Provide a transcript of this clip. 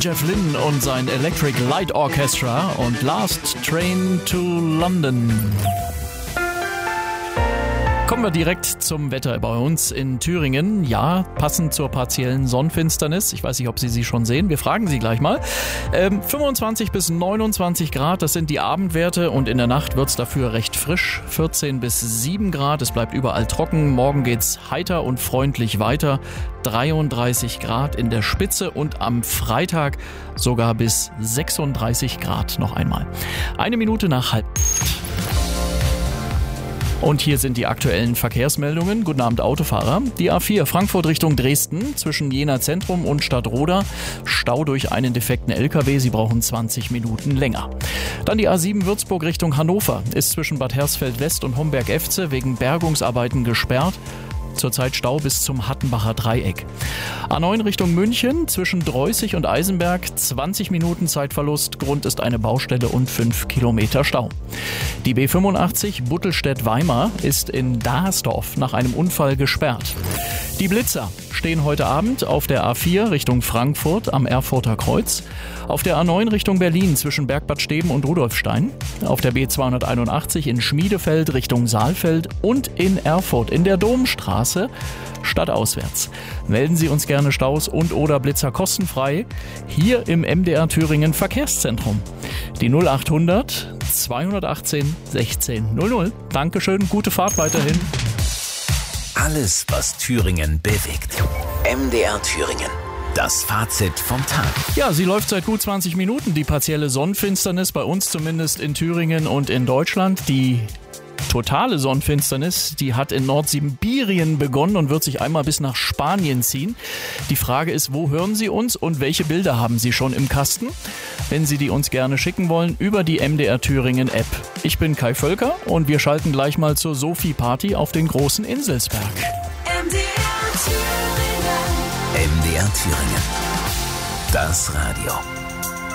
Jeff Lynne und sein Electric Light Orchestra und Last Train to London. Kommen wir direkt zum Wetter bei uns in Thüringen. Ja, passend zur partiellen Sonnenfinsternis. Ich weiß nicht, ob Sie sie schon sehen. Wir fragen Sie gleich mal. 25 bis 29 Grad, das sind die Abendwerte. Und in der Nacht wird es dafür recht frisch. 14 bis 7 Grad, es bleibt überall trocken. Morgen geht's heiter und freundlich weiter. 33 Grad in der Spitze und am Freitag sogar bis 36 Grad noch einmal. 1 Minute nach 7:30. Und hier sind die aktuellen Verkehrsmeldungen. Guten Abend, Autofahrer. Die A4 Frankfurt Richtung Dresden zwischen Jena Zentrum und Stadtroda. Stau durch einen defekten LKW. Sie brauchen 20 Minuten länger. Dann die A7 Würzburg Richtung Hannover. Ist zwischen Bad Hersfeld West und Homberg-Efze wegen Bergungsarbeiten gesperrt. Zurzeit Stau bis zum Hattenbacher Dreieck. A9 Richtung München zwischen Dreußig und Eisenberg 20 Minuten Zeitverlust. Grund ist eine Baustelle und 5 Kilometer Stau. Die B85 Buttelstedt-Weimar ist in Dahersdorf nach einem Unfall gesperrt. Die Blitzer stehen heute Abend auf der A4 Richtung Frankfurt am Erfurter Kreuz, auf der A9 Richtung Berlin zwischen Bergbad Steben und Rudolfstein, auf der B281 in Schmiedefeld Richtung Saalfeld und in Erfurt in der Domstraße stadtauswärts. Melden Sie uns gerne Staus und oder Blitzer kostenfrei hier im MDR Thüringen Verkehrszentrum. Die 0800 218 16 00. Dankeschön, gute Fahrt weiterhin. Alles, was Thüringen bewegt. MDR Thüringen. Das Fazit vom Tag. Ja, sie läuft seit gut 20 Minuten, die partielle Sonnenfinsternis, bei uns zumindest in Thüringen und in Deutschland. Die totale Sonnenfinsternis, die hat in Nordsibirien begonnen und wird sich einmal bis nach Spanien ziehen. Die Frage ist, wo hören Sie uns und welche Bilder haben Sie schon im Kasten? Wenn Sie die uns gerne schicken wollen, über die MDR Thüringen App. Ich bin Kai Völker und wir schalten gleich mal zur Sophie-Party auf den großen Inselsberg. MDR Thüringen. MDR Thüringen. Das Radio.